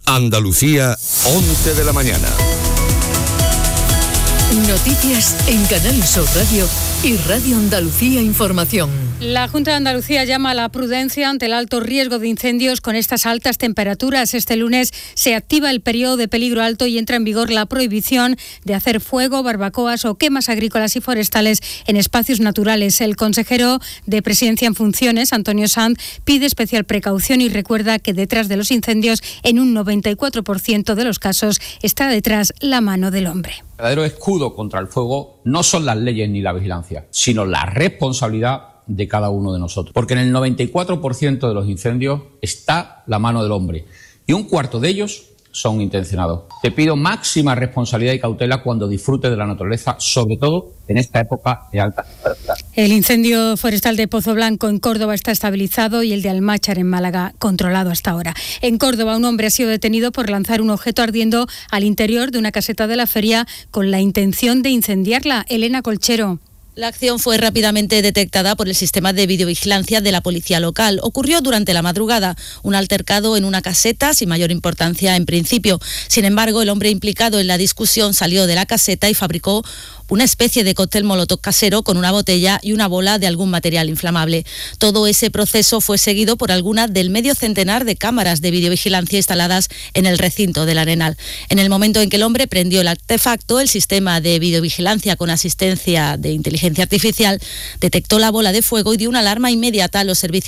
Andalucía, 11 de la mañana. Noticias en Canal Sur Radio y Radio Andalucía Información. La Junta de Andalucía llama a la prudencia ante el alto riesgo de incendios con estas altas temperaturas. Este lunes se activa el periodo de peligro alto y entra en vigor la prohibición de hacer fuego, barbacoas o quemas agrícolas y forestales en espacios naturales. El consejero de Presidencia en funciones, Antonio Sanz, pide especial precaución y recuerda que detrás de los incendios, en un 94% de los casos, está detrás la mano del hombre. El verdadero escudo contra el fuego no son las leyes ni la vigilancia, sino la responsabilidad de cada uno de nosotros. Porque en el 94% de los incendios está la mano del hombre y un cuarto de ellos son intencionados. Te pido máxima responsabilidad y cautela cuando disfrutes de la naturaleza, sobre todo en esta época de alta temperatura. El incendio forestal de Pozo Blanco en Córdoba está estabilizado y el de Almáchar en Málaga controlado hasta ahora. En Córdoba, un hombre ha sido detenido por lanzar un objeto ardiendo al interior de una caseta de la feria con la intención de incendiarla. Elena Colchero. La acción fue rápidamente detectada por el sistema de videovigilancia de la policía local. Ocurrió durante la madrugada, un altercado en una caseta sin mayor importancia en principio. Sin embargo, el hombre implicado en la discusión salió de la caseta y fabricó una especie de cóctel molotov casero con una botella y una bola de algún material inflamable. Todo ese proceso fue seguido por alguna del medio centenar de cámaras de videovigilancia instaladas en el recinto del Arenal. En el momento en que el hombre prendió el artefacto, el sistema de videovigilancia con asistencia de inteligencia artificial detectó la bola de fuego y dio una alarma inmediata a los servicios